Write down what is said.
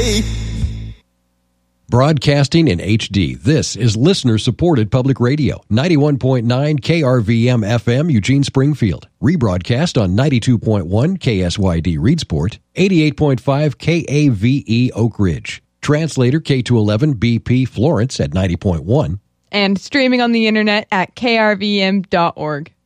me. Broadcasting in HD, this is listener-supported public radio. 91.9 KRVM FM, Eugene, Springfield. Rebroadcast on 92.1 KSYD, Reedsport. 88.5 KAVE, Oak Ridge. Translator K211 BP, Florence at 90.1. And streaming on the internet at krvm.org.